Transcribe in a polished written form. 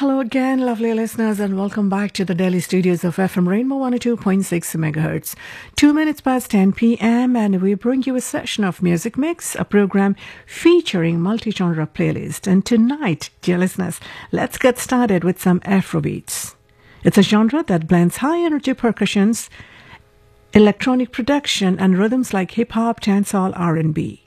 Hello again, lovely listeners, and welcome back to the Delhi studios of FM Rainbow 102.6 MHz. 2 minutes past 10 p.m. and we bring you a session of Music Mix, a program featuring multi-genre playlist. And tonight, dear listeners, let's get started with some Afrobeats. It's a genre that blends high-energy percussions, electronic production, and rhythms like hip-hop, dancehall, R&B.